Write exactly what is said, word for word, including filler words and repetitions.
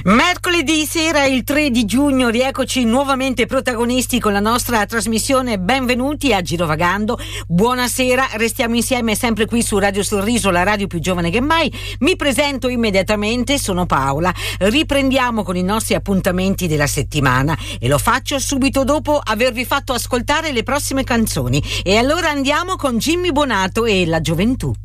Mercoledì sera, il tre di giugno, rieccoci nuovamente protagonisti con la nostra trasmissione Benvenuti a Girovagando. Buonasera, restiamo insieme sempre qui su Radio Sorriso, la radio più giovane che mai. Mi presento immediatamente, sono Paola. Riprendiamo con i nostri appuntamenti della settimana e lo faccio subito dopo avervi fatto ascoltare le prossime canzoni. E allora andiamo con Jimmy Bonato e La Gioventù.